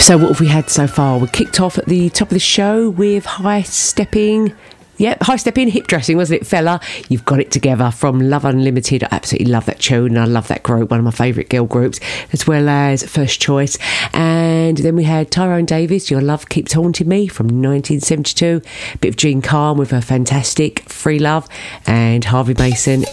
So what have we had so far? We kicked off at the top of the show with High Stepping, hip dressing, wasn't it, fella? You've Got It Together from Love Unlimited. I absolutely love that tune and I love that group, one of my favourite girl groups, as well as First Choice. And then we had Tyrone Davis, Your Love Keeps Haunting Me from 1972. A bit of Jean Carn with her fantastic Free Love, and Harvey Mason,